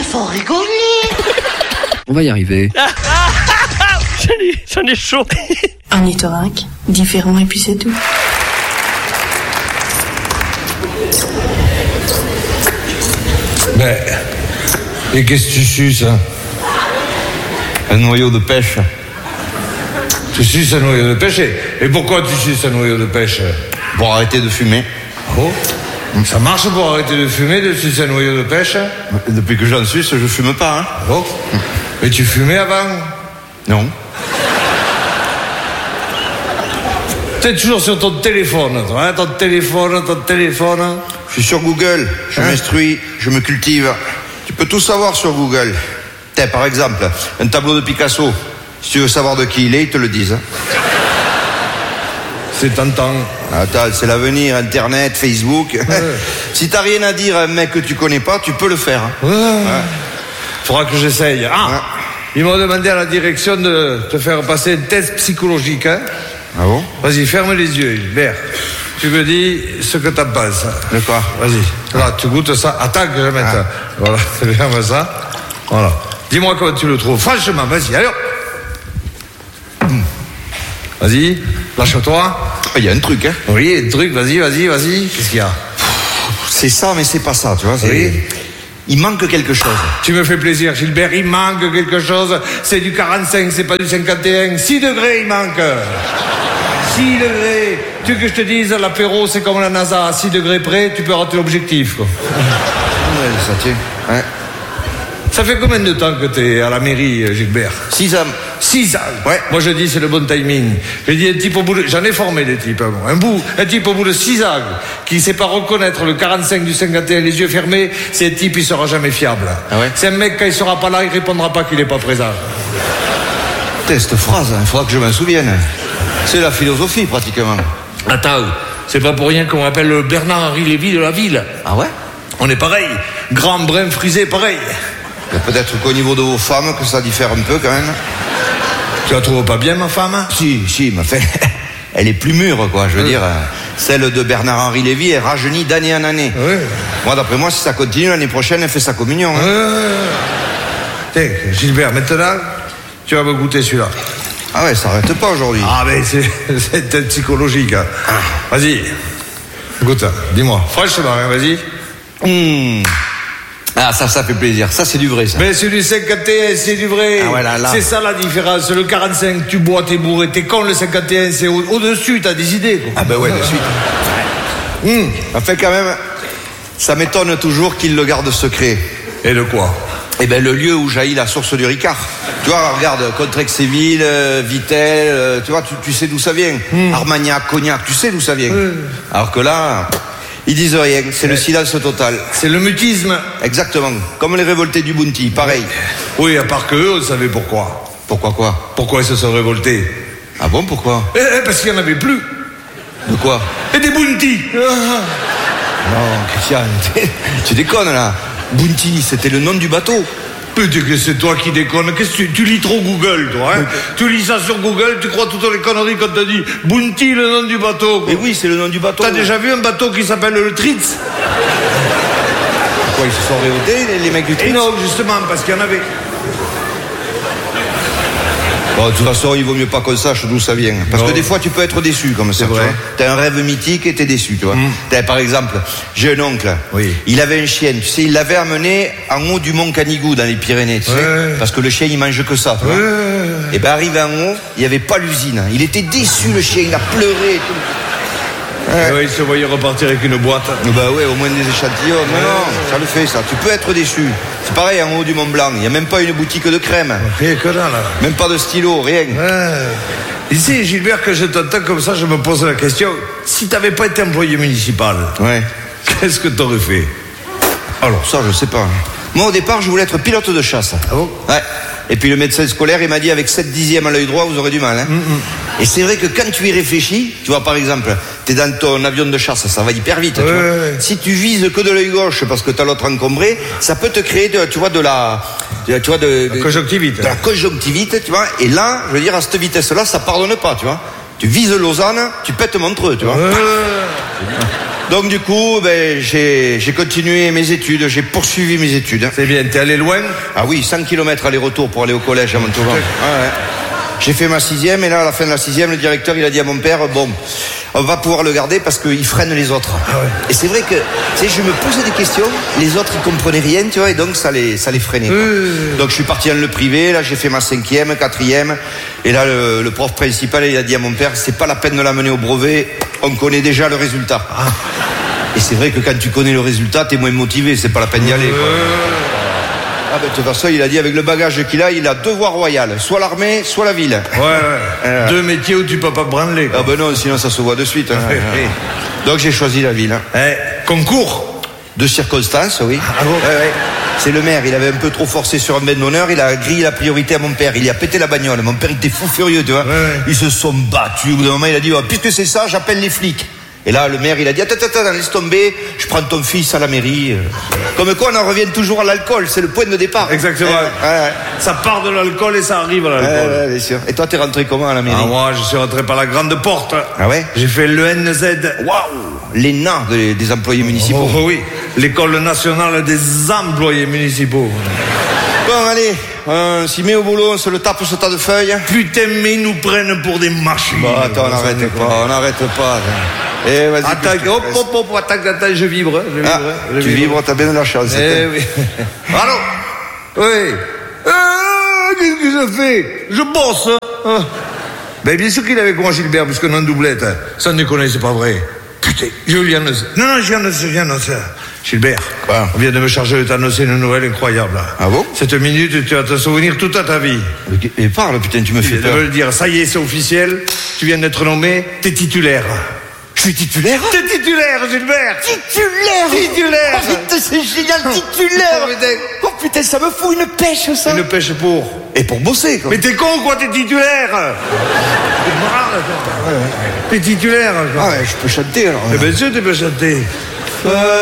faut rigoler. On va y arriver. J'en ai chaud. Un ornithorynque, différent et puis c'est tout. Mais, et qu'est-ce que tu suces, hein? Un noyau de pêche. Tu suces un noyau de pêche? Et pourquoi tu suces un noyau de pêche? Pour arrêter de fumer. Oh, ça marche pour arrêter de fumer, de sucer un noyau de pêche? Depuis que j'en suce, je fume pas, hein. Oh, mais tu fumais avant? Non. T'es toujours sur ton téléphone, toi, hein? Ton téléphone. Je suis sur Google, je m'instruis, je me cultive. Tu peux tout savoir sur Google. Tiens, par exemple, un tableau de Picasso. Si tu veux savoir de qui il est, ils te le disent. Hein. C'est tentant. Attends, c'est l'avenir, Internet, Facebook. Si t'as rien à dire à un mec que tu connais pas, tu peux le faire. Hein. Ouais. Faudra que j'essaye. Ils m'ont demandé à la direction de te faire passer un test psychologique. Hein. Ah bon? Vas-y, ferme les yeux, Hubert. Tu me dis ce que t'en penses. De quoi? Vas-y. Là, tu goûtes ça. Attends que je mette. Voilà, ferme ça. Voilà. Dis-moi comment tu le trouves. Franchement, vas-y, allez. Vas-y, lâche-toi. Il y a un truc, hein. Oui, un truc, vas-y. Qu'est-ce qu'il y a? C'est ça, mais c'est pas ça, tu vois. Oui. Il manque quelque chose. Tu me fais plaisir, Gilbert, il manque quelque chose. C'est du 45, c'est pas du 51. 6 degrés, il manque. 6 degrés. Tu veux que je te dise, l'apéro, c'est comme la NASA. À 6 degrés près, tu peux rater l'objectif, quoi. Ouais, ça tient. Ouais. Ça fait combien de temps que t'es à la mairie, Gilbert? 6 ans. 6 ans. Ouais. Moi, je dis, c'est le bon timing. Je dis, un type au bout de... J'en ai formé des types, un type au bout de 6 ans, qui sait pas reconnaître le 45 du 51, les yeux fermés, c'est un type, il sera jamais fiable. Ah ouais? C'est un mec, quand il sera pas là, il répondra pas qu'il est pas présent. Putain, cette phrase, il faudra que je m'en souvienne. C'est la philosophie, pratiquement. Attends, c'est pas pour rien qu'on m'appelle le Bernard-Henri Lévy de la ville. Ah ouais? On est pareil. Grand, brun, frisé, pareil. Peut-être qu'au niveau de vos femmes, que ça diffère un peu, quand même. Tu la trouves pas bien, ma femme? Si, mais fait, elle est plus mûre, quoi, je veux dire. Celle de Bernard-Henri Lévy, elle rajeunit d'année en année. Ouais. Moi, d'après moi, si ça continue, l'année prochaine, elle fait sa communion. Hein. Tiens, Gilbert, maintenant, tu vas me goûter celui-là. Ah ouais, ça arrête pas aujourd'hui. Ah, mais c'est psychologique. Hein. Vas-y, goûte, dis-moi. Franchement, hein, vas-y. Ah, ça fait plaisir. Ça, c'est du vrai, ça. Mais c'est du 51, c'est du vrai. Ah ouais, là. C'est ça la différence. Le 45, tu bois, t'es bourré. T'es con, le 51, c'est au-dessus, t'as des idées, quoi. Ah ben ouais, de suite. Enfin, quand même, ça m'étonne toujours qu'il le garde secret. Et de quoi? Eh ben, le lieu où jaillit la source du Ricard. Tu vois, regarde, Contrexéville, Vitel, tu vois, tu sais d'où ça vient. Armagnac, Cognac, tu sais d'où ça vient. Alors que là, ils disent rien, c'est le silence total. C'est le mutisme. Exactement, comme les révoltés du Bounty, pareil. Oui, à part qu'eux, on savait pourquoi. Pourquoi quoi? Pourquoi ils se sont révoltés? Ah bon, pourquoi? Parce qu'il n'y en avait plus. De quoi? Et des Bounty. Non, Christian, tu déconnes là. Bounty, c'était le nom du bateau. Putain, que c'est toi qui déconnes. Qu'est-ce que tu lis trop Google, toi, hein? Tu lis ça sur Google, tu crois toutes les conneries qu'on te dit. Bounty, le nom du bateau. Mais oui, c'est le nom du bateau. T'as déjà vu un bateau qui s'appelle le Tritz? Pourquoi ils se sont révoltés, les mecs du Tritz? Non, justement, parce qu'il y en avait. Bon, de toute façon, il vaut mieux pas qu'on sache d'où ça vient. Parce que des fois, tu peux être déçu comme ça. C'est vrai. T'as un rêve mythique et t'es déçu, tu vois. Par exemple, j'ai un oncle. Oui. Il avait un chien, tu sais, il l'avait amené en haut du mont Canigou, dans les Pyrénées, tu sais. Parce que le chien, il mange que ça, tu vois. Et ben, arrivé en haut, il n'y avait pas l'usine. Il était déçu, le chien, il a pleuré et tout. Ouais, il se voyait repartir avec une boîte. Bah ouais, au moins des échantillons. Non, ça le fait, ça. Tu peux être déçu. C'est pareil en haut du Mont Blanc. Il n'y a même pas une boutique de crème. Rien que là. Même pas de stylo, rien. Ici, Gilbert, que je t'entends comme ça, je me pose la question. Si t'avais pas été employé municipal, qu'est-ce que t'aurais fait? Alors, ça, je sais pas. Moi, au départ, je voulais être pilote de chasse. Ah bon? Ouais. Et puis le médecin scolaire, il m'a dit, avec 7 dixièmes à l'œil droit, vous aurez du mal. Hein. Et c'est vrai que quand tu y réfléchis, tu vois, par exemple, t'es dans ton avion de chasse, ça va hyper vite. Tu vois. Si tu vises que de l'œil gauche parce que t'as l'autre encombré, ça peut te créer, tu vois, de la conjonctivite. De la conjonctivite, tu vois. Et là, je veux dire, à cette vitesse-là, ça pardonne pas, tu vois. Tu vises Lausanne, tu pètes Montreux, tu vois. Donc du coup, j'ai continué mes études, j'ai poursuivi mes études. C'est bien, t'es allé loin? Ah oui, 100 km aller-retour pour aller au collège à Montauban. Ouais. J'ai fait ma 6e et là, à la fin de la 6e, le directeur, il a dit à mon père, bon, on va pouvoir le garder parce qu'il freine les autres. Ah ouais. Et c'est vrai que, tu sais, je me posais des questions, les autres, ils comprenaient rien, tu vois, et donc ça les freinait. Donc je suis parti dans le privé, là, j'ai fait ma 5e, 4e, et là, le prof principal, il a dit à mon père, c'est pas la peine de l'amener au brevet, on connaît déjà le résultat. Ah. Et c'est vrai que quand tu connais le résultat, t'es moins motivé, c'est pas la peine d'y aller, quoi. Ah de toute façon, il a dit avec le bagage qu'il a, il a 2 voies royales, soit l'armée, soit la ville. Ouais. 2 métiers où tu peux pas te branler, quoi. Ah ben non, sinon ça se voit de suite. Donc j'ai choisi la ville. Concours de circonstances, oui. Ah bon? Ouais. C'est le maire, il avait un peu trop forcé sur un main d'honneur, il a grillé la priorité à mon père, il y a pété la bagnole. Mon père était fou furieux, tu vois. Ouais. Ils se sont battus. Au bout d'un moment, il a dit, puisque c'est ça, j'appelle les flics. Et là, le maire, il a dit, attends, laisse tomber, je prends ton fils à la mairie. Comme quoi, on en revient toujours à l'alcool, c'est le point de départ. Exactement. Ça part de l'alcool et ça arrive à l'alcool. Ouais, bien sûr. Et toi, t'es rentré comment à la mairie? Moi, je suis rentré par la grande porte. Ah ouais? J'ai fait l'ENZ. Waouh! L'ENA des employés municipaux. Oh oui, l'école nationale des employés municipaux. Bon, allez, on s'y met au boulot, on se le tape ce tas de feuilles. Putain, mais ils nous prennent pour des machines. Bon, attends, on n'arrête pas. Eh, vas-y. Attends, je vibre. Tu vibres, t'as bien de la chance. Oui. Allô? Oui. Qu'est-ce que je fais? Je bosse. Bien sûr qu'il est avec moi, Gilbert, puisqu'on est en doublette. Sans déconner, c'est pas vrai. Putain, je lui annonce. Non, je viens annoncer. Gilbert, on vient de me charger de t'annoncer une nouvelle incroyable. Ah bon? Cette minute, tu vas te souvenir toute ta vie. Et parle, putain, tu me fais peur. Je veux le dire, ça y est, c'est officiel. Tu viens d'être nommé, t'es titulaire. Je suis titulaire? T'es titulaire, Gilbert! Titulaire! Oh putain, c'est génial, titulaire! Oh putain, ça me fout une pêche, ça! Une pêche pour? Et pour bosser, quoi. Mais t'es con, quoi, t'es titulaire! T'es titulaire, quoi. Ah ouais, je peux chanter, alors. Eh bien sûr, tu peux chanter.